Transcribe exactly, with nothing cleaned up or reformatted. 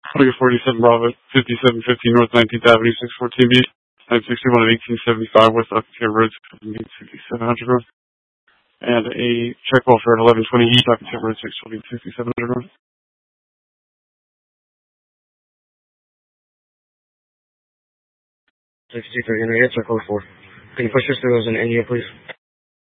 Target forty-seven Bravo, fifty-seven fifty North nineteenth Avenue, six fourteen B, nine sixty-one and eighteen seventy-five West Occupation Road, sixty-seven hundred North. And a check welfare at eleven twenty East Occupation Road, six twenty, sixty-seven hundred North. sixty-three Henry, check code four. Can you push this through as an N U, please?